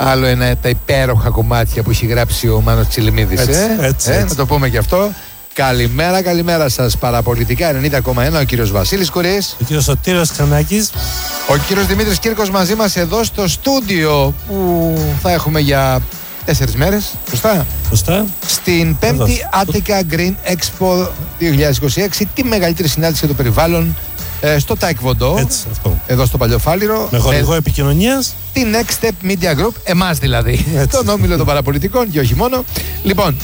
Άλλο ένα τα υπέροχα κομμάτια που έχει γράψει ο Μάνος Τσιλιμίδης. Έτσι. Να το πούμε και αυτό. Καλημέρα σας. Παραπολιτικά 90,1 ο κύριος Βασίλης Κουρής. Ο κύριος Σωτήρος Ξανάκης. Ο κύριος Δημήτρης Κύρκος μαζί μας εδώ στο στούντιο που θα έχουμε για 4 μέρες. Σωστά. Στην 5η Attica Green Expo 2026, τη μεγαλύτερη συνάντηση για το περιβάλλον στο Taekwondo. Έτσι, αυτό. Εδώ στο Παλαιοφάλιρο. Με χορηγό επικοινωνίας. Τη Next Step Media Group, εμάς δηλαδή. Τον όμιλο των παραπολιτικών και όχι μόνο. Λοιπόν,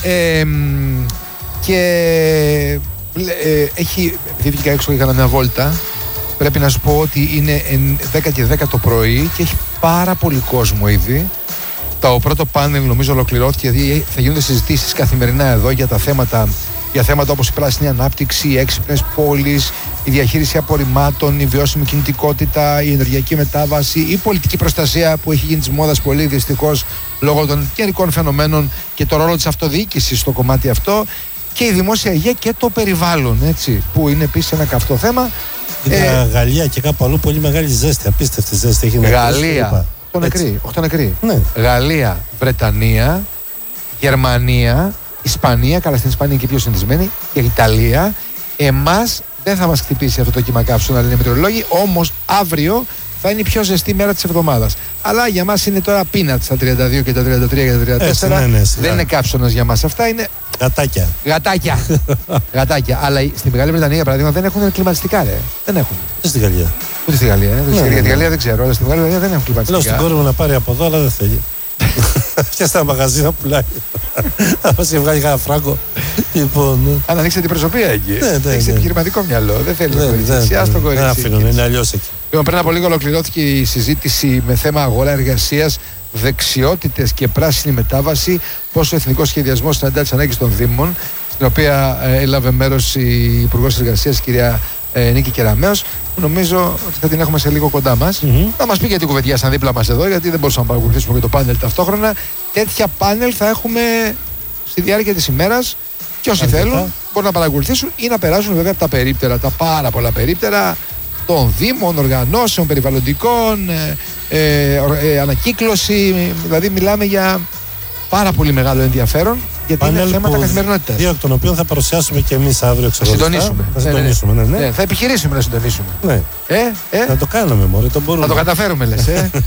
και επειδή βγήκα έξω και έκανα μια βόλτα, πρέπει να σου πω ότι είναι 10 και 10 το πρωί και έχει πάρα πολύ κόσμο ήδη. Το πρώτο πάνελ νομίζω ολοκληρώθηκε, δηλαδή θα γίνονται συζητήσεις καθημερινά εδώ για θέματα όπως η πράσινη ανάπτυξη, οι έξυπνες πόλεις, η διαχείριση απορριμμάτων, η βιώσιμη κινητικότητα, η ενεργειακή μετάβαση, η πολιτική προστασία που έχει γίνει της μόδας πολύ δυστυχώς λόγω των καιρικών φαινομένων και το ρόλο της αυτοδιοίκησης στο κομμάτι αυτό, και η δημόσια υγεία και το περιβάλλον, έτσι, που είναι επίσης ένα καυτό θέμα. Γαλλία και κάπου αλλού πολύ μεγάλη ζέστη, απίστευτη ζέστη έχει. Γαλλία, 8 νεκροί. Ναι. Γαλλία, Βρετανία, Γερμανία, Ισπανία, καλά στην Ισπανία και πιο συνηθισμένη, και Ιταλία. Εμάς δεν θα μας χτυπήσει αυτό το κύμα καύσωνα, λένε οι μετεωρολόγοι, όμως αύριο θα είναι η πιο ζεστή μέρα της εβδομάδας. Αλλά για μας είναι τώρα peanuts τα 32 και τα 33 και τα 34. Δεν είναι καύσωνας για μας. Αυτά είναι γατάκια. Αλλά στη Μεγάλη Βρετανία, για παράδειγμα, δεν έχουν κλιματιστικά, ρε. Δεν έχουν. Ούτε στη Γαλλία. Ούτε στη Γαλλία. Για τη Γαλλία δεν ξέρω, αλλά στη Μεγάλη Βρετανία δεν έχουν κλιματιστικά. Λέω στην κόρη μου να πάρει από εδώ, αλλά δεν θέλει. Πιάστα ένα μαγαζί να πουλάει. Θα μας βγάλει κανένα φράγκο. Λοιπόν. Αν ανοίξει την προσωπία εκεί. Έχει επιχειρηματικό μυαλό. Δεν θέλει. Δεν αφήνουν, είναι αλλιώς εκεί. Λοιπόν, πριν από λίγο ολοκληρώθηκε η συζήτηση με θέμα αγορά εργασίας, δεξιότητες και πράσινη μετάβαση. Πώς ο Εθνικός Σχεδιασμός συναντά τις ανάγκες των Δήμων, στην οποία έλαβε μέρος η Υπουργός Εργασίας, κυρία Νίκη Κεραμέως, που νομίζω ότι θα την έχουμε σε λίγο κοντά μας. Να μας πει γιατί κουβεντιάσαν δίπλα μας εδώ, γιατί δεν μπορούσαμε να παρακολουθήσουμε και το πάνελ ταυτόχρονα. Τέτοια πάνελ θα έχουμε στη διάρκεια της ημέρας και όσοι θέλουν μπορούν να παρακολουθήσουν ή να περάσουν βέβαια από τα περίπτερα, τα πάρα πολλά περίπτερα των Δήμων, οργανώσεων, περιβαλλοντικών, ανακύκλωση. Δηλαδή μιλάμε για πάρα πολύ μεγάλο ενδιαφέρον, γιατί είναι θέματα καθημερινότητας. Δύο εκ των οποίων θα παρουσιάσουμε και εμείς αύριο ξεχωριστά. Θα συντονίσουμε. Θα επιχειρήσουμε να συντονίσουμε. Ναι. Να το κάνουμε, μωρέ, το μπορούμε. Να το καταφέρουμε, λες.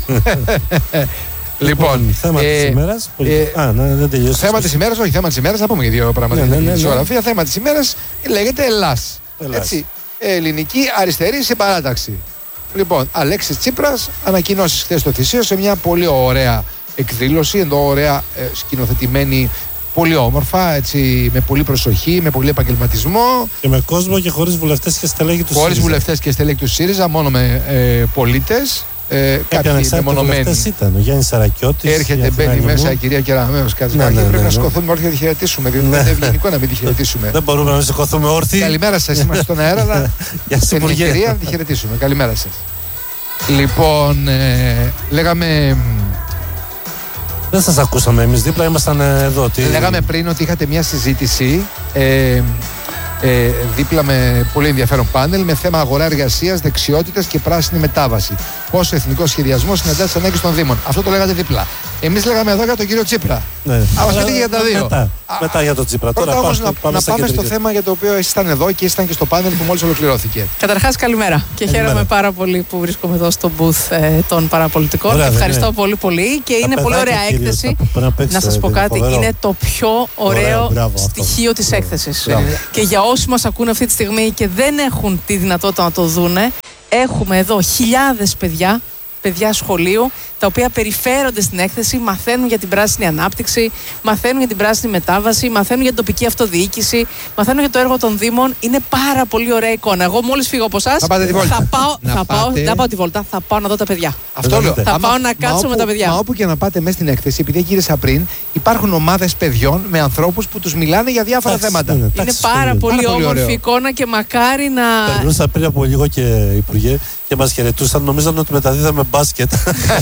Λοιπόν, θέμα της ημέρας. Δεν τελειώσει. Θέμα της ημέρας, όχι, θέμα της ημέρας, θα πούμε για δύο πράγματα. Θέμα της ημέρας λέγεται Ελλάς. Έτσι. Ελληνική αριστερή συμπαράταξη. Λοιπόν, Αλέξης Τσίπρας, ανακοινώσεις χθες στο Θησίο σε μια πολύ ωραία εκδήλωση, εδώ ωραία σκηνοθετημένη, πολύ όμορφα, έτσι, με πολύ προσοχή, με πολύ επαγγελματισμό. Και με κόσμο και χωρίς βουλευτές και στελέχη του ΣΥΡΙΖΑ. Χωρίς βουλευτές και στελέχη του ΣΥΡΙΖΑ, μόνο με πολίτες. Κάποιοι μεμονωμένοι. Ήταν ο Γιάννης Σαρακιώτης. Έρχεται, μπαίνει μέσα η κυρία Κεραμέως. Πρέπει να σηκωθούμε όρθια να τη χαιρετήσουμε. Διότι δεν είναι ευγενικό να μην τη χαιρετήσουμε. Δεν μπορούμε να σηκωθούμε όρθιοι. Καλημέρα σας, είμαστε στον αέρα, αλλά στην ευκαιρία να τη χαιρετήσουμε. Καλημέρα σας. Λοιπόν, λέγαμε. Δεν σας ακούσαμε εμείς, δίπλα ήμασταν εδώ. Λέγαμε πριν ότι είχατε μια συζήτηση δίπλα με πολύ ενδιαφέρον πάνελ με θέμα αγορά εργασίας, δεξιότητες και πράσινη μετάβαση. Πώς ο Εθνικός Σχεδιασμός συναντά τις ανάγκες των Δήμων. Αυτό το λέγατε δίπλα. Εμείς λέγαμε εδώ για τον κύριο Τσίπρα. Αλλά πείτε για τα δύο. Μετά για τον Τσίπρα. Τώρα όμως να πάμε στο θέμα για το οποίο ήσταν εδώ και ήσταν και στο πάνελ που μόλις ολοκληρώθηκε. Καταρχάς, καλημέρα. Και χαίρομαι πάρα πολύ που βρίσκομαι εδώ στο booth των παραπολιτικών. Και ευχαριστώ πολύ. Και είναι πολύ ωραία έκθεση. Να σας πω κάτι, είναι το πιο ωραίο στοιχείο της έκθεσης. Και για όσοι μας ακούνε αυτή τη στιγμή και δεν έχουν τη δυνατότητα να το δούνε, έχουμε εδώ χιλιάδες παιδιά σχολείου, τα οποία περιφέρονται στην έκθεση, μαθαίνουν για την πράσινη ανάπτυξη, μαθαίνουν για την πράσινη μετάβαση, μαθαίνουν για την τοπική αυτοδιοίκηση, μαθαίνουν για το έργο των Δήμων. Είναι πάρα πολύ ωραία εικόνα. Εγώ μόλις φύγω από εσάς, θα πάω τη βόλτα, θα πάω να δω τα παιδιά. Αυτό λέω. Θα πάω να κάτσω με τα παιδιά. Μα όπου και να πάτε μέσα στην έκθεση, επειδή γύρισα πριν, υπάρχουν ομάδες παιδιών με ανθρώπους που τους μιλάνε για διάφορα θέματα. Είναι πάρα πολύ όμορφη εικόνα και μακάρι να. Περνούσα πριν από λίγο και Υπουργέ και μας χαιρετούσαν, νομίζαν ότι μεταδίδαμε μπάσκετ.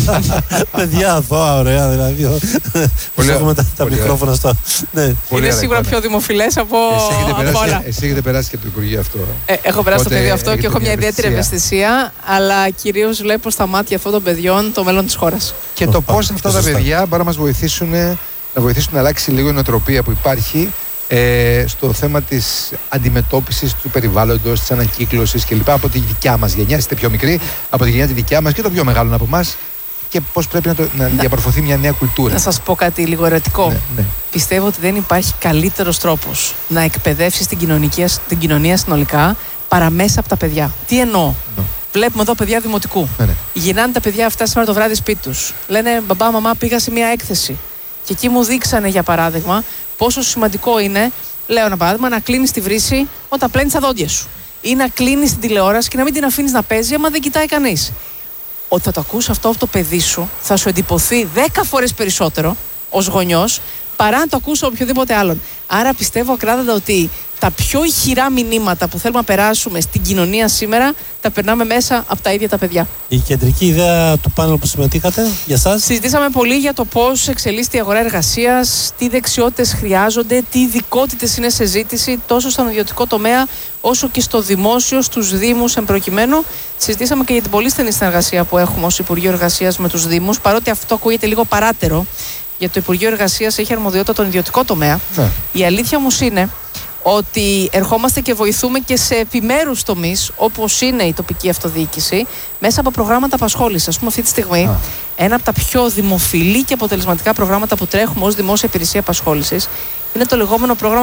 Παιδιά αθώα, ωραία δηλαδή. Έχουμε τα μικρόφωνα στο. Ναι. Είναι σίγουρα πιο δημοφιλές από όλα. Εσύ έχετε περάσει και από το Υπουργείο αυτό. Έχω περάσει το πεδίο αυτό και έχω μια ιδιαίτερη ευαισθησία, αλλά κυρίως βλέπω στα μάτια αυτών των παιδιών το μέλλον της χώρας. Και το πώς αυτά τα παιδιά μπορούν να μας βοηθήσουν να αλλάξει λίγο η νοοτροπία που υπάρχει στο θέμα της αντιμετώπισης του περιβάλλοντος, της ανακύκλωσης κλπ. Από τη δικιά μας γενιά, είστε πιο μικροί, από τη γενιά τη δικιά μας και το πιο μεγάλο από εμάς, και πώς πρέπει να διαμορφωθεί μια νέα κουλτούρα. Να σας πω κάτι λίγο ερωτικό. Ναι. Πιστεύω ότι δεν υπάρχει καλύτερος τρόπος να εκπαιδεύσεις την κοινωνία συνολικά παρά μέσα από τα παιδιά. Τι εννοώ? Βλέπουμε εδώ παιδιά δημοτικού. Ναι. Γυρνάνε τα παιδιά αυτά σήμερα το βράδυ σπίτι τους. Λένε μπαμπά, μαμά, πήγα σε μια έκθεση. Και εκεί μου δείξανε, για παράδειγμα, πόσο σημαντικό είναι, λέω ένα παράδειγμα, να κλείνεις τη βρύση όταν πλένεις τα δόντια σου. Ή να κλείνεις την τηλεόραση και να μην την αφήνεις να παίζει άμα δεν κοιτάει κανείς. Ότι θα το ακούσει αυτό από το παιδί σου, θα σου εντυπωθεί 10 φορές περισσότερο ως γονιός παρά να το ακούσει από οποιοδήποτε άλλον. Άρα πιστεύω ακράδαντα ότι τα πιο ηχηρά μηνύματα που θέλουμε να περάσουμε στην κοινωνία σήμερα τα περνάμε μέσα από τα ίδια τα παιδιά. Η κεντρική ιδέα του πάνελ που συμμετείχατε για σας? Συζητήσαμε πολύ για το πώς εξελίσσεται η αγορά εργασίας, τι δεξιότητες χρειάζονται, τι ειδικότητες είναι σε ζήτηση τόσο στον ιδιωτικό τομέα όσο και στο δημόσιο, στους Δήμους εμπροκειμένου. Συζητήσαμε και για την πολύ στενή συνεργασία που έχουμε ως Υπουργείο Εργασίας με τους Δήμους, παρότι αυτό ακούγεται λίγο παράτερο, γιατί το Υπουργείο Εργασίας έχει αρμοδιότητα τον ιδιωτικό τομέα. Ναι. Η αλήθεια όμως είναι ότι ερχόμαστε και βοηθούμε και σε επιμέρους τομείς, όπως είναι η τοπική αυτοδιοίκηση, μέσα από προγράμματα απασχόλησης. Ας πούμε, αυτή τη στιγμή, ένα από τα πιο δημοφιλή και αποτελεσματικά προγράμματα που τρέχουμε ως δημόσια υπηρεσία απασχόλησης είναι το λεγόμενο πρόγραμμα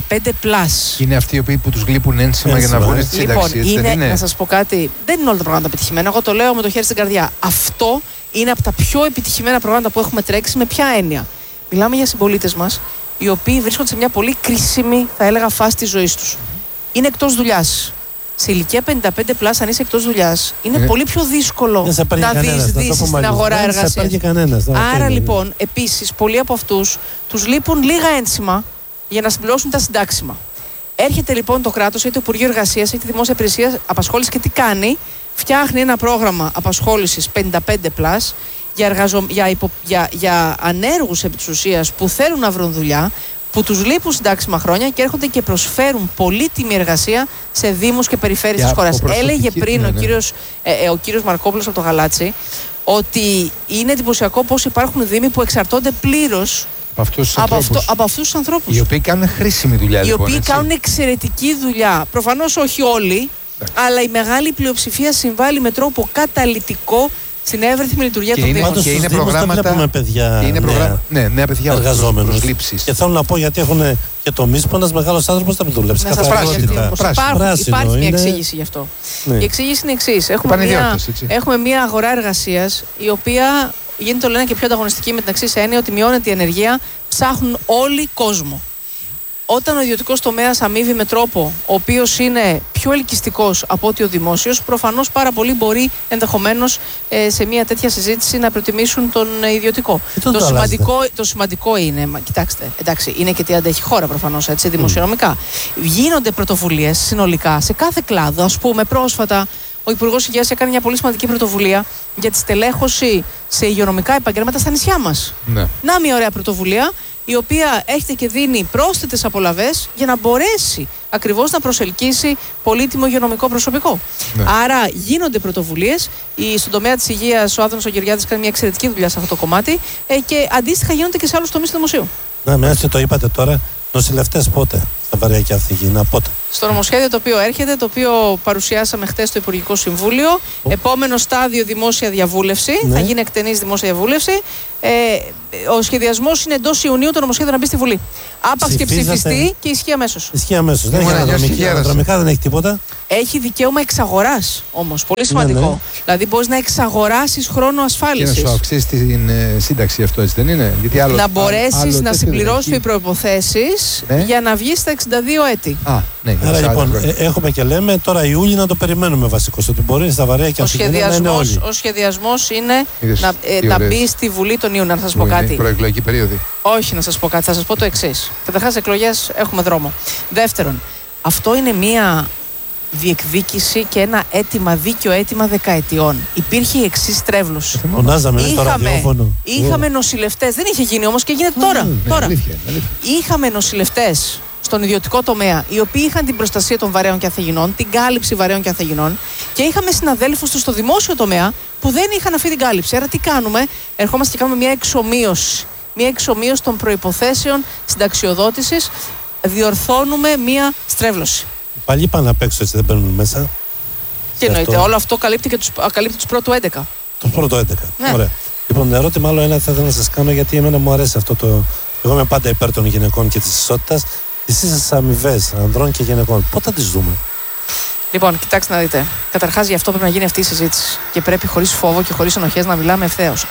55+. Είναι αυτοί οι οποίοι που τους γλύπουν ένσημα για να βγουν στη σύνταξη. Λοιπόν, να σας πω κάτι, δεν είναι όλα τα προγράμματα επιτυχημένα. Εγώ το λέω με το χέρι στην καρδιά. Αυτό είναι από τα πιο επιτυχημένα προγράμματα που έχουμε τρέξει. Με ποια έννοια? Μιλάμε για συμπολίτες μας, οι οποίοι βρίσκονται σε μια πολύ κρίσιμη, θα έλεγα, φάση της ζωής τους. Είναι εκτός δουλειάς. Σε ηλικία 55+, αν είσαι εκτός δουλειάς, είναι πολύ πιο δύσκολο να διεισδύσεις στην αγορά εργασίας. Άρα λοιπόν, επίσης, πολλοί από αυτούς τους λείπουν λίγα ένσημα για να συμπληρώσουν τα συντάξιμα. Έρχεται λοιπόν το κράτος, έχει το Υπουργείο Εργασίας, έχει τη Δημόσια Υπηρεσία Απασχόλησης και τι κάνει? Φτιάχνει ένα πρόγραμμα απασχόλησης 55+, για ανέργους επί της ουσίας που θέλουν να βρουν δουλειά, που τους λείπουν συντάξιμα χρόνια και έρχονται και προσφέρουν πολύτιμη εργασία σε δήμους και περιφέρειες της χώρας. Έλεγε πριν ο κύριος Μαρκόπουλος από το Γαλάτσι ότι είναι εντυπωσιακό πώς υπάρχουν δήμοι που εξαρτώνται πλήρως από αυτούς τους ανθρώπους. Οι οποίοι κάνουν χρήσιμη δουλειά. Οι οποίοι κάνουν εξαιρετική δουλειά. Προφανώς όχι όλοι, αλλά η μεγάλη πλειοψηφία συμβάλλει με τρόπο καταλυτικό στην εύρυθμη λειτουργία των Δήμων. Και είναι προγράμματα. Βλέπουμε παιδιά. Νέα παιδιά εργαζόμενους. Και θέλω να πω, γιατί έχουν και τομείς που ένας μεγάλος άνθρωπος θα μην δουλέψει. Υπάρχει μια εξήγηση γι' αυτό. Η εξήγηση είναι εξής. Έχουμε μια αγορά εργασίας η οποία γίνεται το λένε και πιο ανταγωνιστική με την εξής έννοια ότι μειώνεται η ανεργία, ψάχνουν όλοι κόσμο. Όταν ο ιδιωτικός τομέας αμείβει με τρόπο ο οποίος είναι πιο ελκυστικός από ότι ο δημόσιος, προφανώς πάρα πολλοί μπορεί ενδεχομένως σε μια τέτοια συζήτηση να προτιμήσουν τον ιδιωτικό. Το σημαντικό είναι, κοιτάξτε, εντάξει, είναι και τι αντέχει η χώρα προφανώς, έτσι, δημοσιονομικά. Γίνονται πρωτοβουλίες συνολικά σε κάθε κλάδο. Ας πούμε, πρόσφατα ο Υπουργός Υγείας έκανε μια πολύ σημαντική πρωτοβουλία για τη στελέχωση σε υγειονομικά επαγγέλματα στα νησιά μας. Ναι. Να μια ωραία πρωτοβουλία, η οποία έρχεται και δίνει πρόσθετες απολαβές για να μπορέσει ακριβώς να προσελκύσει πολύτιμο υγειονομικό προσωπικό. Ναι. Άρα γίνονται πρωτοβουλίες. Στον τομέα της υγείας ο Άδωνος ο Γεωργιάδης κάνει μια εξαιρετική δουλειά σε αυτό το κομμάτι και αντίστοιχα γίνονται και σε άλλους τομείς του δημοσίου. Ναι, έτσι το είπατε τώρα. Νοσηλευτές πότε στα Βαριά και Αυθυγίνα, πότε? Στο νομοσχέδιο το οποίο έρχεται, το οποίο παρουσιάσαμε χτες στο Υπουργικό Συμβούλιο. Επόμενο στάδιο δημόσια διαβούλευση. Ναι. Θα γίνει εκτενής δημόσια διαβούλευση. Ο σχεδιασμός είναι εντός Ιουνίου το νομοσχέδιο να μπει στη Βουλή. Άπαξ και ψηφιστεί και ισχύει αμέσως. Ισχύει αμέσως. Δεν έχει αναδρομικά, δεν έχει τίποτα. Έχει δικαίωμα εξαγοράς όμως. Πολύ σημαντικό. Ναι. Δηλαδή μπορείς να εξαγοράσεις χρόνο ασφάλισης. Και να σου αυξήσει την σύνταξη αυτό, έτσι δεν είναι? Γιατί να μπορέσεις να συμπληρώσεις οι προϋποθέσεις για να βγεις στα 62 έτη. Ναι, άρα λοιπόν έχουμε και λέμε τώρα Ιούλη να το περιμένουμε βασικώς, ότι μπορεί στα Βαριά και Αυθυγίνα να είναι όλοι. Ο σχεδιασμός είναι να μπει στη Βουλή τον Ιούνιο. Να σας πω κάτι. Προεκλογική περίοδο. Όχι, να σας πω κάτι. Θα σας πω το εξής. Καταρχάς, εκλογές έχουμε δρόμο. Δεύτερον, αυτό είναι μια διεκδίκηση και ένα δίκαιο αίτημα δεκαετιών. Υπήρχε η εξής στρέβλωση. Είχαμε νοσηλευτές, δεν είχε γίνει όμως και γίνεται τώρα. Αλήθεια. Είχαμε νοσηλευτές στον ιδιωτικό τομέα, οι οποίοι είχαν την προστασία των βαρέων και ανθυγινών, την κάλυψη βαρέων και ανθυγινών, και είχαμε συναδέλφους τους στο δημόσιο τομέα που δεν είχαν αυτή την κάλυψη. Άρα τι κάνουμε? Ερχόμαστε και κάνουμε μια εξομοίωση των προϋποθέσεων συνταξιοδότησης, διορθώνουμε μια στρέβλωση. Πάλι πάνε απ' έξω, έτσι δεν μπαίνουν μέσα. Τι εννοείται, όλο αυτό καλύπτει τους πρώτου 11. Τους πρώτου 11. Ναι. Ωραία. Λοιπόν, ερώτημα άλλο ένα θα ήθελα να σας κάνω, γιατί εμένα μου αρέσει αυτό το. Εγώ είμαι πάντα υπέρ των γυναικών και της ισότητας. Τις ίσες αμοιβές ανδρών και γυναικών. Πότε θα τις δούμε? Λοιπόν, κοιτάξτε να δείτε. Καταρχάς, γι' αυτό πρέπει να γίνει αυτή η συζήτηση. Και πρέπει χωρίς φόβο και χωρίς ενοχές να μιλάμε ευθέως.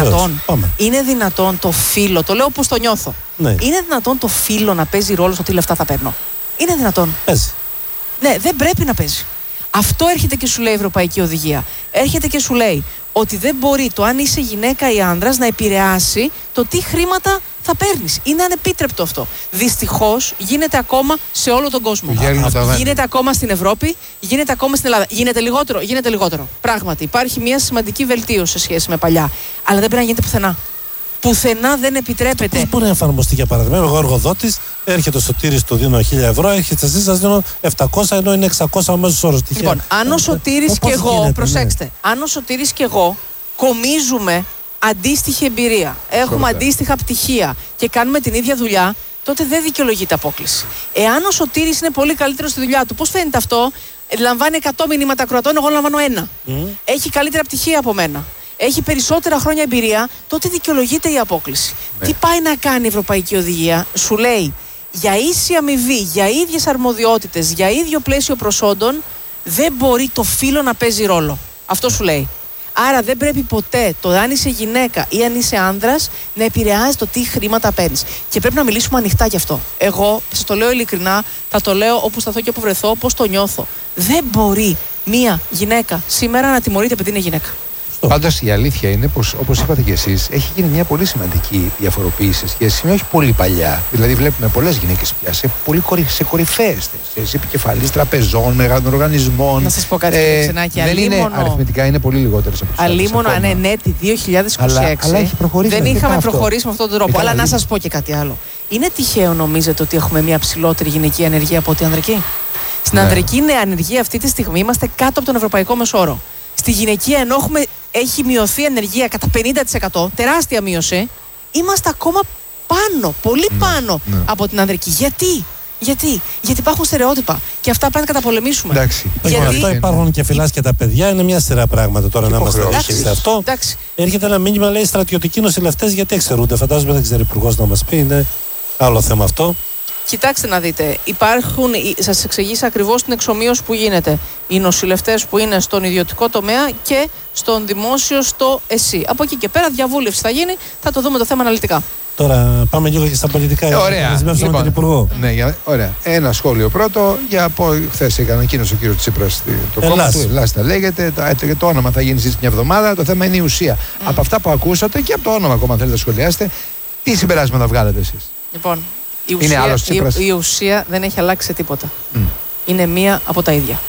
Είναι δυνατόν το φύλο, το λέω όπως το νιώθω. Ναι. Είναι δυνατόν το φύλο να παίζει ρόλο στο τι λεφτά θα παίρνω? Είναι δυνατόν? Παίζει. Ναι, δεν πρέπει να παίζει. Αυτό έρχεται και σου λέει η Ευρωπαϊκή Οδηγία. Έρχεται και σου λέει ότι δεν μπορεί το αν είσαι γυναίκα ή άνδρας να επηρεάσει το τι χρήματα θα παίρνεις. Είναι ανεπίτρεπτο αυτό. Δυστυχώς γίνεται ακόμα σε όλο τον κόσμο. Γίνεται ακόμα στην Ευρώπη, γίνεται ακόμα στην Ελλάδα. Γίνεται λιγότερο. Πράγματι, υπάρχει μια σημαντική βελτίωση σε σχέση με παλιά. Αλλά δεν πρέπει να γίνεται πουθενά. Πουθενά δεν επιτρέπεται. Πώς μπορεί να εφαρμοστεί, για παράδειγμα? Εγώ εργοδότης, έρχεται ο Σωτήρης, του δίνω 1.000 ευρώ, έρχεται εσείς, σας δίνω 700, ενώ είναι 600 ο μέσος όρος. Λοιπόν, αν ο Σωτήρης και εγώ, προσέξτε, αν ο Σωτήρης και εγώ κομίζουμε αντίστοιχη εμπειρία, έχουμε αντίστοιχα πτυχία και κάνουμε την ίδια δουλειά, τότε δεν δικαιολογείται απόκληση. Εάν ο Σωτήρης είναι πολύ καλύτερος στη δουλειά του, πώς φαίνεται αυτό? Λαμβάνει 100 μηνύματα ακροατών, εγώ λαμβάνω 1. Έχει καλύτερα πτυχία από μένα. Έχει περισσότερα χρόνια εμπειρία, τότε δικαιολογείται η απόκληση. Ναι. Τι πάει να κάνει η Ευρωπαϊκή Οδηγία? Σου λέει για ίση αμοιβή, για ίδιες αρμοδιότητες, για ίδιο πλαίσιο προσόντων, δεν μπορεί το φύλο να παίζει ρόλο. Αυτό σου λέει. Άρα δεν πρέπει ποτέ το αν είσαι γυναίκα ή αν είσαι άνδρας να επηρεάζει το τι χρήματα παίρνεις. Και πρέπει να μιλήσουμε ανοιχτά γι' αυτό. Εγώ, σας το λέω ειλικρινά, θα το λέω όπου σταθώ και όπου βρεθώ, πώς το νιώθω. Δεν μπορεί μία γυναίκα σήμερα να τιμωρείται επειδή είναι γυναίκα. Πάντως η αλήθεια είναι πως, όπως είπατε και εσείς, έχει γίνει μια πολύ σημαντική διαφοροποίηση σε σχέση με όχι πολύ παλιά. Δηλαδή, βλέπουμε πολλές γυναίκες πια σε κορυφαίες θέσεις, επικεφαλής τραπεζών, μεγάλων οργανισμών. Να σας πω κάτι Ξενάκη. Δεν είναι αριθμητικά, είναι πολύ λιγότερες από τις άλλες. Αλίμονο αν είναι έτη 2026. Αλλά έχει προχωρήσει. Δεν είχαμε προχωρήσει με αυτόν τον τρόπο. Αλλά να σας πω και κάτι άλλο. Είναι τυχαίο, νομίζετε, ότι έχουμε μια ψηλότερη γυναική ανεργία από ότι ανδρική? Στην ανδρική ανεργία αυτή τη στιγμή είμαστε κάτω από τον ευρωπαϊκό μεσόρο. Στη γυναικεία, ενώ έχει μειωθεί η ανεργία κατά 50%, τεράστια μείωση, είμαστε ακόμα πάνω, πολύ πάνω από την ανδρική. Γιατί υπάρχουν στερεότυπα και αυτά πρέπει να καταπολεμήσουμε. Εντάξει. Γιατί... Αυτό υπάρχουν και φυλάς και τα παιδιά, είναι μια σειρά πράγματα τώρα να είμαστε όρθιοι σε αυτό. Εντάξει. Έρχεται ένα μήνυμα, λέει, στρατιωτικοί νοσηλευτές γιατί εξαιρούνται? Φαντάζομαι δεν ξέρει υπουργός να μας πει, είναι άλλο θέμα αυτό. Κοιτάξτε να δείτε, σας εξηγήσα ακριβώς την εξομοίωση που γίνεται. Οι νοσηλευτές που είναι στον ιδιωτικό τομέα και στον δημόσιο στο ΕΣΥ. Από εκεί και πέρα διαβούλευση θα γίνει, θα το δούμε το θέμα αναλυτικά. Τώρα πάμε λίγο και στα πολιτικά. Ωραία. Λοιπόν, τον Υπουργό. Ναι, ωραία. Ένα σχόλιο πρώτο για χθες έκανε ανακοίνωση ο κύριος Τσίπρας το κόμμα του. Ελλάς τα λέγεται. Το όνομα θα γίνει συζήτηση μια εβδομάδα. Το θέμα είναι η ουσία. Από αυτά που ακούσατε και από το όνομα ακόμα θέλετε να σχολιάσετε, τι συμπεράσματα βγάλετε εσείς? Λοιπόν, η ουσία δεν έχει αλλάξει σε τίποτα. Είναι μία από τα ίδια.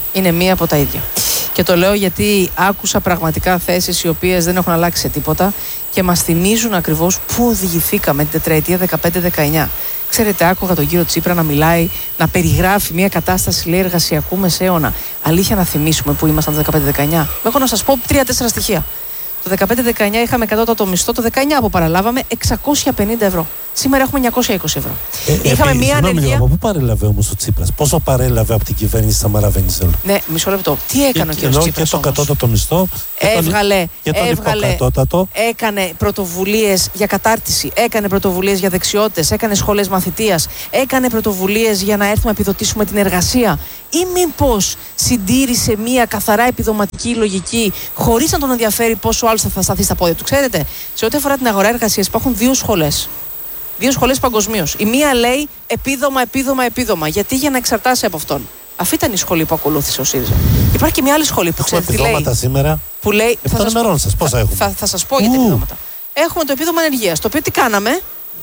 Και το λέω γιατί άκουσα πραγματικά θέσεις οι οποίες δεν έχουν αλλάξει σε τίποτα και μας θυμίζουν ακριβώς πού οδηγηθήκαμε την τετραετία 15-19. Ξέρετε, άκουγα τον κύριο Τσίπρα να μιλάει, να περιγράφει μια κατάσταση, λέει, εργασιακού μεσαίωνα. Αλήθεια, να θυμίσουμε πού ήμασταν το 15-19. Έχω να σας πω 3-4 στοιχεία. Το 15-19 είχαμε κατώτατο μισθό, το 19 που παραλάβαμε 650 ευρώ. Σήμερα έχουμε 920 ευρώ. Είχαμε μία ανεργία. Από πού παρέλαβε όμως ο Τσίπρας? Πόσο παρέλαβε από την κυβέρνηση Σαμαρά Βενιζέλου? Ναι, μισό λεπτό. Τι έκανε ο κύριος Τσίπρας? Και το κατώτατο μισθό. Έβγαλε. Κατώτατο. Έκανε πρωτοβουλίες για κατάρτιση. Έκανε πρωτοβουλίες για δεξιότητες. Έκανε σχολές μαθητείας. Έκανε πρωτοβουλίες για να έρθουμε να επιδοτήσουμε την εργασία. Ή μήπως συντήρησε μία καθαρά επιδοματική λογική, χωρίς να τον ενδιαφέρει πόσο άλλο θα σταθεί στα πόδια του? Ξέρετε, σε ό,τι αφορά την αγορά εργασίας υπάρχουν δύο σχολές. Δύο σχολές παγκοσμίως. Η μία λέει επίδομα. Γιατί? Για να εξαρτάσει από αυτόν. Αυτή ήταν η σχολή που ακολούθησε ο ΣΥΡΙΖΑ. Υπάρχει και μια άλλη σχολή που ξέρετε τι λέει. Επιδόματα σήμερα. Που λέει. Θα σας πω για τα επιδόματα. Θα σας πω για τα επιδόματα. Έχουμε το επίδομα ανεργίας. Το οποίο τι κάναμε?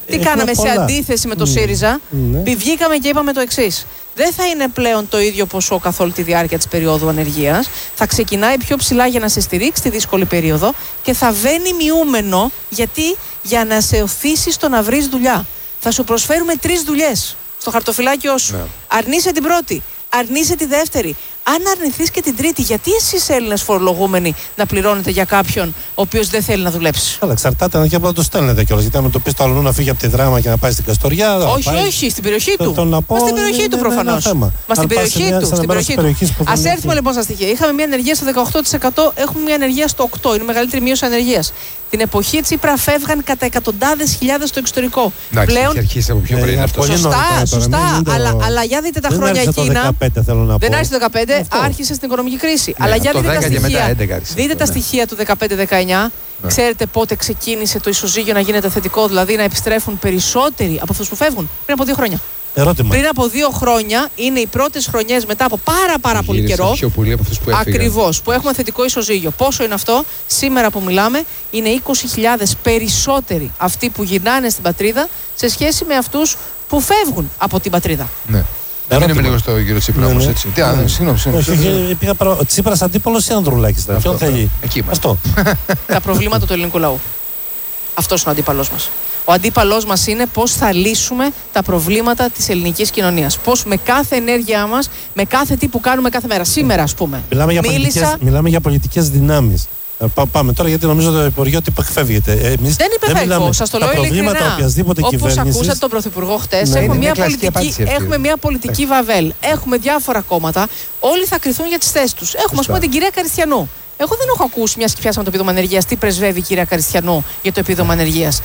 Τι κάναμε σε αντίθεση με το ΣΥΡΙΖΑ? Βγήκαμε και είπαμε το εξής. Δεν θα είναι πλέον το ίδιο ποσό καθ' όλη τη διάρκεια της περίοδου ανεργίας. Θα ξεκινάει πιο ψηλά για να σε στηρίξει τη δύσκολη περίοδο και θα βαίνει μειούμενο, γιατί για να σε οθήσει στο να βρεις δουλειά. Θα σου προσφέρουμε 3 δουλειές στο χαρτοφυλάκιό σου. Αρνείσαι την πρώτη, αρνείσαι τη δεύτερη. Αν αρνηθείς και την τρίτη, γιατί εσείς Έλληνες φορολογούμενοι να πληρώνετε για κάποιον ο οποίος δεν θέλει να δουλέψει? Καλά, εξαρτάται αν και από το στέλνετε κιόλας. Γιατί αν το πει το αλλού να φύγει από τη Δράμα και να πάει στην Καστοριά. Όχι, στην περιοχή του. Μα στην περιοχή του προφανώς. Μα στην περιοχή του. Ας έρθουμε λοιπόν στα στοιχεία. Είχαμε μια ανεργία στο 18%, έχουμε μια ανεργία στο 8%. Είναι η μεγαλύτερη μείωση ανεργίας. Την εποχή Τσίπρα φεύγαν κατά εκατοντάδες χιλιάδες στο εξωτερικό. Πλέον. Έχει αρχίσει από πιο πριν αυτό. Σωστά. Αλλά για δείτε τα χρόνια εκείνα. Δεν άρχισε το 2015. Άρχισε στην οικονομική κρίση. Αλλά για δείτε τα στοιχεία του 15-19. Ξέρετε πότε ξεκίνησε το ισοζύγιο να γίνεται θετικό, δηλαδή να επιστρέφουν περισσότεροι από αυτούς που φεύγουν? Πριν από 2 χρόνια. Ερώτημα. Πριν από 2 χρόνια είναι οι πρώτες χρονιές μετά από πάρα πολύ καιρό. Πιο πολύ από αυτούς που έφυγαν. Ακριβώς, που έχουμε θετικό ισοζύγιο. Πόσο είναι αυτό? Σήμερα που μιλάμε είναι 20.000 περισσότεροι αυτοί που γυρνάνε στην πατρίδα σε σχέση με αυτούς που φεύγουν από την πατρίδα. Ναι. Μείνουμε λίγο στο κύριο Τσίπρα όμως, έτσι. Συγγνώμη. Ο Τσίπρας αντίπαλος ή Ανδρουλάκης? Ποιον θέλει? Αυτό. Τα προβλήματα του ελληνικού λαού. Αυτός είναι ο αντίπαλός μας. Ο αντίπαλός μας είναι πώς θα λύσουμε τα προβλήματα της ελληνικής κοινωνίας. Πώς με κάθε ενέργειά μας, με κάθε τι που κάνουμε κάθε μέρα. Σήμερα, ας πούμε. Μιλάμε για πολιτικές δυνάμεις. Πάμε τώρα, γιατί νομίζω το Υπουργείο ότι υπεκφεύγεται. Δεν υπεκφεύγω, σας το λέω ειλικρινά. Όπως ακούσατε τον Πρωθυπουργό χτες, έχουμε μια πολιτική βαβέλ. Έχουμε διάφορα κόμματα. Όλοι θα κριθούν για τις θέσεις τους. Έχουμε, ας πούμε, την κυρία Καριστιανού. Εγώ δεν έχω ακούσει, μια και πιάσαμε το επίδομα ανεργίας, τι πρεσβεύει η κυρία Καριστιανού για το επίδομα ανεργίας.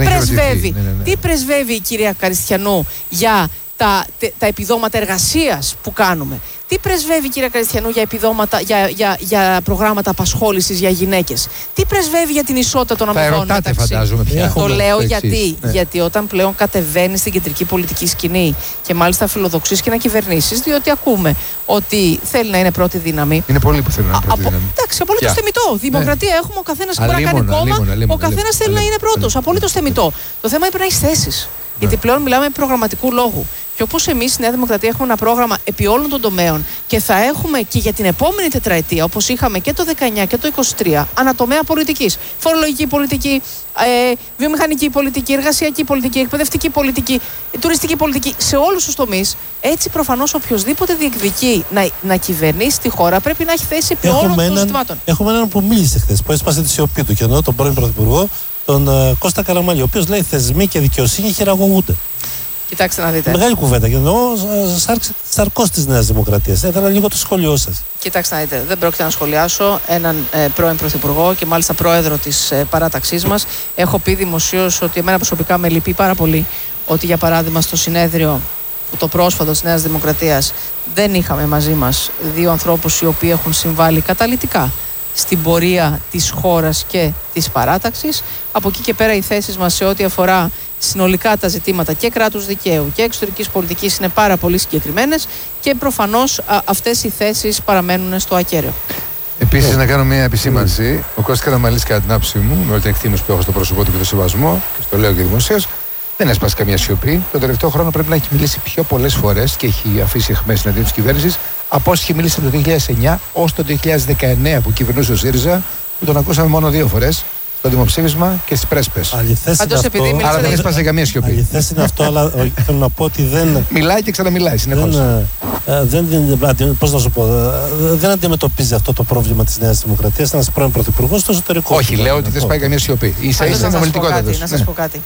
Τι πρεσβεύει η κυρία Καριστιανού για τα επιδόματα εργασίας που κάνουμε. Τι πρεσβεύει η κυρία Καριστιανού για επιδόματα, για προγράμματα απασχόλησης για γυναίκες. Τι πρεσβεύει για την ισότητα των αμοιβών μεταξύ. Φαντάζομαι πια. Το λέω γιατί όταν πλέον κατεβαίνει στην κεντρική πολιτική σκηνή και μάλιστα φιλοδοξείς και να κυβερνήσεις, διότι ακούμε ότι θέλει να είναι πρώτη δύναμη. Είναι πολλοί που θέλουν να είναι πρώτη δύναμη. Εντάξει, απολύτως θεμιτό. Δημοκρατία έχουμε, ο καθένας μπορεί να κάνει κόμμα, ο καθένας θέλει να είναι πρώτος. Απολύτως θεμιτό. Το θέμα είναι να έχει θέσεις. Γιατί πλέον μιλάμε προγραμματικού λόγου. Και όπως εμείς στη Νέα Δημοκρατία έχουμε ένα πρόγραμμα επί όλων των τομέων και θα έχουμε και για την επόμενη τετραετία, όπως είχαμε και το 19 και το 23, ανατομέα πολιτικής. Φορολογική πολιτική, βιομηχανική πολιτική, εργασιακή πολιτική, εκπαιδευτική πολιτική, τουριστική πολιτική, σε όλους τους τομείς. Έτσι, προφανώς, οποιοδήποτε διεκδικεί να κυβερνήσει τη χώρα πρέπει να έχει θέση επί όλων των ζητημάτων. Έχουμε έναν που μίλησε χθες, που έσπασε τη σιωπή του, και εννοώ τον πρώην Πρωθυπουργό, τον Κώστα Καραμανλή, ο οποίος λέει θεσμοί και δικαιοσύνη χειραγωγούνται. Κοιτάξτε να δείτε. Μεγάλη κουβέντα. Και εννοώ σαρκός της Νέας Δημοκρατίας. Ήθελα λίγο το σχόλιο σας. Κοιτάξτε να δείτε. Δεν πρόκειται να σχολιάσω έναν πρώην Πρωθυπουργό και μάλιστα πρόεδρο της παράταξής μας. Έχω πει δημοσίως ότι εμένα προσωπικά με λυπεί πάρα πολύ ότι, για παράδειγμα, στο συνέδριο το πρόσφατο της Νέας Δημοκρατίας δεν είχαμε μαζί μας 2 ανθρώπους οι οποίοι έχουν συμβάλει καταλυτικά στην πορεία της χώρας και της παράταξης. Από εκεί και πέρα οι θέσεις μας σε ό,τι αφορά συνολικά τα ζητήματα και κράτους δικαίου και εξωτερικής πολιτικής είναι πάρα πολύ συγκεκριμένες και προφανώς αυτές οι θέσεις παραμένουν στο ακέραιο. Επίσης, να κάνω μια επισήμανση. Ο Κώστας Καραμανλής, κατά την άποψή μου, με όλη την εκτίμηση που έχω στο πρόσωπό του και το σεβασμό, και στο λέω και δημοσίως, δεν έσπασε καμία σιωπή. Τον τελευταίο χρόνο πρέπει να έχει μιλήσει πιο πολλές φορές και έχει αφήσει αιχμές συναντήσεις της κυβέρνησης από όσοι είχε μιλήσει από το 2009 ως το 2019 που κυβερνούσε ο ΣΥΡΙΖΑ, που τον ακούσαμε μόνο 2 φορές. Στο δημοψήφισμα και στις πρέσπες. Άρα δεν έσπασε καμία σιωπή. Αληθές είναι αυτό, αλλά θέλω να πω ότι δεν. Μιλάει και ξαναμιλάει συνεχώς. Πώς να σου πω, δεν αντιμετωπίζει αυτό το πρόβλημα της Νέας Δημοκρατίας ένας πρώην Πρωθυπουργός στο εσωτερικό. Όχι, λέω ότι δεν σπάει καμία σιωπή. Ίσα ίσα είναι ομιλητικότητα. Να σας πω κάτι.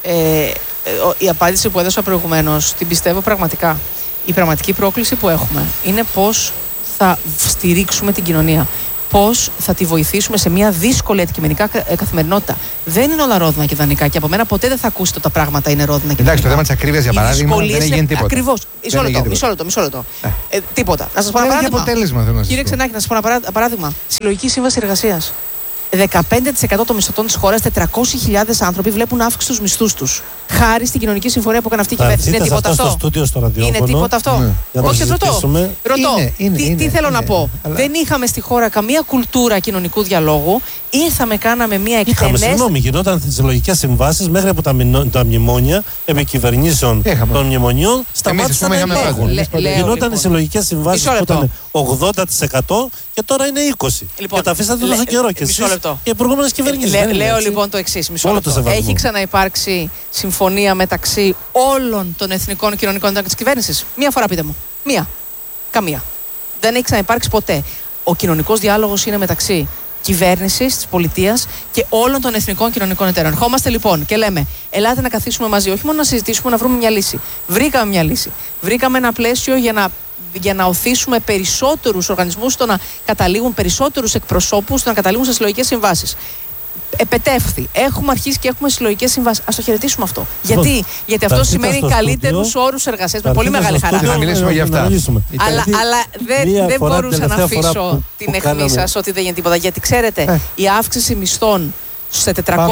Η απάντηση που έδωσα προηγουμένως την πιστεύω πραγματικά. Η πραγματική πρόκληση που έχουμε είναι πώς θα στηρίξουμε την κοινωνία. Πώς θα τη βοηθήσουμε σε μια δύσκολη αντικειμενικά καθημερινότητα. Δεν είναι όλα ρόδινα και ιδανικά και από μένα ποτέ δεν θα ακούσετε ότι τα πράγματα είναι ρόδινα και ιδανικά. Εντάξει, το θέμα της ακρίβειας, για παράδειγμα, δεν έγινε τίποτα. Ακριβώς. Μισό λεπτό. Τίποτα. Να σας πω ένα παράδειγμα. Κύριε Ξενάκη, να σας πω ένα παράδειγμα. Συλλογική σύμβαση εργασίας. 15% των μισθωτών της χώρας, 400.000 άνθρωποι βλέπουν αύξηση στους μισθούς τους. χάρη στην κοινωνική συμφωνία που έκανε αυτή η κυβέρνηση. Είναι τίποτα αυτό? Είναι τίποτα αυτό? Όχι, ρωτώ. Τι θέλω να πω. Δεν είχαμε στη χώρα καμία κουλτούρα κοινωνικού διαλόγου. Ήρθαμε, κάναμε μια εκτενέστερη. Συγγνώμη, γινόταν συλλογικές συμβάσεις μέχρι από τα μνημόνια επί κυβερνήσεων των μνημονιών σταμάτησαν να υπάρχουν. Γινόταν οι συλλογικές συμβάσεις που ήταν 80% και τώρα είναι 20%. Και τα αφήσατε τόσο καιρό και εσείς και οι προηγούμενες κυβερνήσεις. Λέω λοιπόν το εξής. Έχει ξαναυπάρξει συμφωνία μεταξύ όλων των εθνικών κοινωνικών εταίρων της κυβέρνησης? Μία φορά πείτε μου. Μία. Καμία. Δεν έχει ξαναυπάρξει ποτέ. Ο κοινωνικός διάλογος είναι μεταξύ κυβέρνησης, της πολιτείας και όλων των εθνικών κοινωνικών εταίρων. Ερχόμαστε λοιπόν και λέμε: ελάτε να καθίσουμε μαζί, όχι μόνο να συζητήσουμε, να βρούμε μια λύση. Βρήκαμε μια λύση. Βρήκαμε ένα πλαίσιο για να οθήσουμε περισσότερους οργανισμούς στο να καταλήγουν, περισσότερους εκπροσώπους στο να καταλήγουν σε συλλογικές συμβάσεις. Επετεύχθη. Έχουμε αρχίσει και έχουμε συλλογικές συμβάσεις. Ας το χαιρετήσουμε αυτό. Γιατί αυτό σημαίνει καλύτερους όρους εργασίας. Με πολύ μεγάλη χαρά. Να μιλήσουμε για αυτά. Αλλά δεν μπορούσα να αφήσω την αιχμή σας ότι δεν γίνεται τίποτα. Γιατί ξέρετε, η αύξηση μισθών σε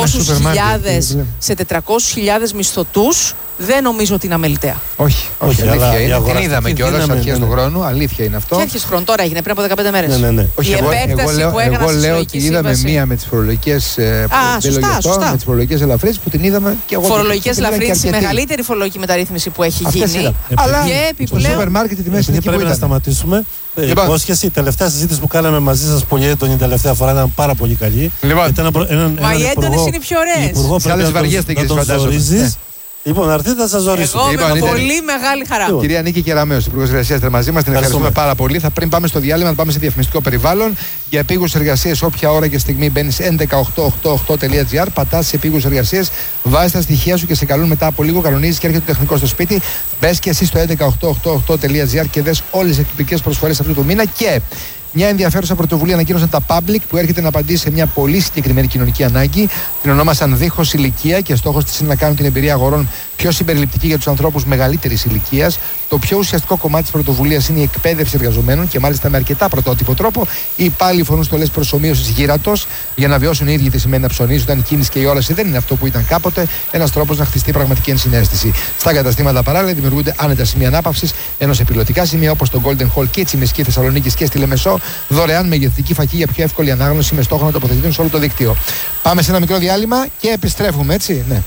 400.000 μισθωτούς δεν νομίζω ότι είναι αμεληταία. Όχι, αλήθεια είναι. Την είδαμε κιόλας στις αρχές του χρόνου. Αλήθεια είναι αυτό. Και αρχές του χρόνου, τώρα έγινε πριν από 15 μέρες. Η επέκταση που έκανα στη συλλογική σύμβαση. Είδαμε μία με τις φορολογικές. Σωστά. Με τις φορολογικές ελαφρύνσεις που την είδαμε και εγώ. Φορολογικές ελαφρύνσεις, η μεγαλύτερη φορολογική μεταρρύθμιση που έχει γίνει. Αλλά στο σούπερ μάρκετ η τιμή είναι εκεί που να σταματήσουμε. Υπόσχεση, η τελευταία συζήτηση που κάναμε μαζί σας πολύ έντονη την τελευταία φορά ήταν πάρα πολύ καλή. Μα οι έντονες είναι πιο ωραίες. Σε άλλες βαριέστε και φαντάζομαι. Λοιπόν, έρθετε να σας ζωρίσω. Εγώ με πολύ μεγάλη χαρά. Κυρία Νίκη Κεραμέως, Υπουργός Εργασίας, ήταν μαζί μας. Την ευχαριστούμε πάρα πολύ. Θα πριν πάμε στο διάλειμμα, να πάμε σε διαφημιστικό περιβάλλον. Για επίγουσες εργασίες, όποια ώρα και στιγμή μπαίνεις 11888.gr, πατάς σε επίγουσες εργασίες, βάζεις τα στοιχεία σου και σε καλούν μετά από λίγο. Κανονίζεις και έρχεται το τεχνικό στο σπίτι. Μπες και εσύ στο 11888.gr και δες όλες τις εκπληκτικές προσφορές αυτού του μήνα. Και μια ενδιαφέρουσα πρωτοβουλία ανακοίνωσαν τα Public που έρχεται να απαντήσει σε μια πολύ συγκεκριμένη κοινωνική ανάγκη. Την ονόμασαν Δίχως Ηλικία και στόχος της είναι να κάνουν την εμπειρία αγορών πιο συμπεριληπτική για τους ανθρώπους μεγαλύτερης ηλικίας. Το πιο ουσιαστικό κομμάτι της πρωτοβουλίας είναι η εκπαίδευση εργαζομένων και μάλιστα με αρκετά πρωτότυπο τρόπο. Οι υπάλληλοι φωνούν στολές προσομοίωσης γύρατος για να βιώσουν οι ίδιοι τι σημαίνει να ψωνίζουν, όταν η κίνηση και η όραση δεν είναι αυτό που ήταν κάποτε. Ένας τρόπος να χτιστεί πραγματική ενσυναίσθηση. Στα καταστήματα παράλληλα δημιουργούνται άνετα σημεία ανάπαυσης, ενώ σε πιλωτικά σημεία όπως το Golden Hall και η Τσιμισκή Θεσσαλονίκης και στη Λεμεσό δωρεάν μεγεθυντική φακή για πιο εύκολη ανάγνωση με στόχο να τοποθετηθούν σε όλο το δίκτυο. Πάμε σε ένα μικρό διάλειμμα και επιστρέφουμε, έτσι. Ναι.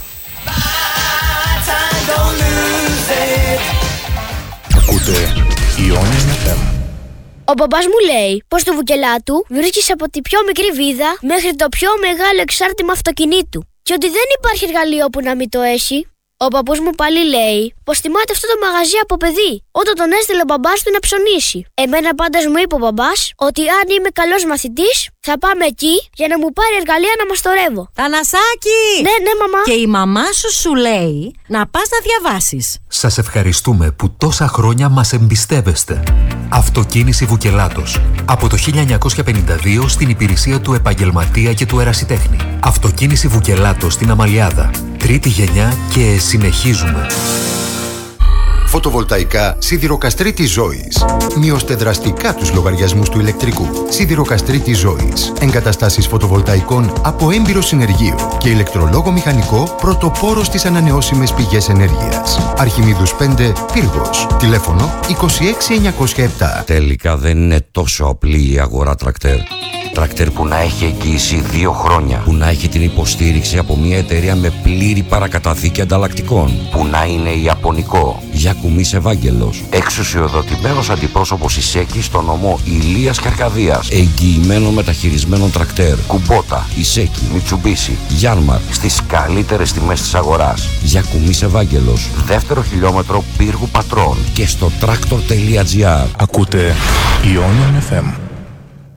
Ακούτε Ionian FM. Ο μπαμπάς μου λέει πως το Βουκελάτου βρίσκεις από τη πιο μικρή βίδα μέχρι το πιο μεγάλο εξάρτημα αυτοκινήτου και ότι δεν υπάρχει εργαλείο που να μην το έχει. Ο παππούς μου πάλι λέει πως θυμάται αυτό το μαγαζί από παιδί, όταν τον έστειλε ο μπαμπάς του να ψωνίσει. Εμένα πάντως μου είπε ο μπαμπάς ότι αν είμαι καλός μαθητής θα πάμε εκεί για να μου πάρει εργαλεία να μαστορεύω. Θανασάκη! Ναι, μαμά. Και η μαμά σου λέει να πας να διαβάσεις. Σας ευχαριστούμε που τόσα χρόνια μας εμπιστεύεστε. Αυτοκίνηση Βουκελάτος. Από το 1952 στην υπηρεσία του επαγγελματία και του ερασιτέχνη. Αυτοκίνηση Βουκελάτος στην Αμαλιάδα. Τρίτη γενιά και συνεχίζουμε. Φωτοβολταϊκά Σιδηροκαστρίτης Ζώης. Μειώστε δραστικά τους λογαριασμούς του ηλεκτρικού. Σιδηροκαστρίτης Ζώης. Εγκαταστάσεις φωτοβολταϊκών από έμπειρο συνεργείο και ηλεκτρολόγο μηχανικό πρωτοπόρο στις ανανεώσιμες πηγές ενέργειας. Αρχιμίδους 5, Πύργος. Τηλέφωνο 26907. Τελικά δεν είναι τόσο απλή η αγορά τρακτέρ. Τρακτέρ που να έχει εγγύηση 2 χρόνια. Που να έχει την υποστήριξη από μια εταιρεία με πλήρη παρακαταθήκη ανταλλακτικών. Που να είναι ιαπωνικό. Γιάκουμις Ευάγγελος. Εξουσιοδοτημένος αντιπρόσωπος Ισέκη στο νομό Ηλίας και Αρκαδίας. Εγγυημένο μεταχειρισμένο τρακτέρ. Κουμπότα, Ισέκη, Μιτσουμπίσι, Γιάνμαρ. Στις καλύτερες τιμές της αγοράς. Γιάκουμις Ευάγγελος. Δεύτερο χιλιόμετρο Πύργου Πατρών. Και στο tractor.gr. Ακούτε Ionian FM.